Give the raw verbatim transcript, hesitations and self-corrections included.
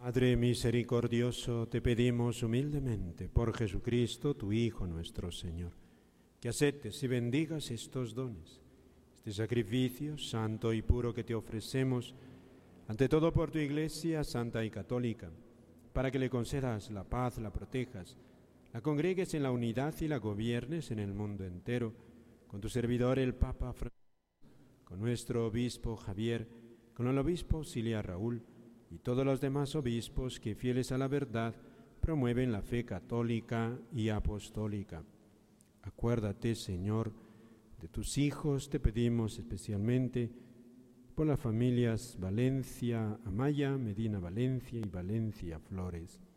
Padre misericordioso, te pedimos humildemente, por Jesucristo, tu Hijo nuestro Señor, que aceptes y bendigas estos dones, este sacrificio santo y puro que te ofrecemos, ante todo por tu Iglesia santa y católica, para que le concedas la paz, la protejas, la congregues en la unidad y la gobiernes en el mundo entero, con tu servidor el Papa Francisco, con nuestro obispo Javier, con el obispo auxiliar Raúl, y todos los demás obispos que, fieles a la verdad, promueven la fe católica y apostólica. Acuérdate, Señor, de tus hijos, te pedimos especialmente por las familias Valencia Amaya, Medina Valencia y Valencia Flores.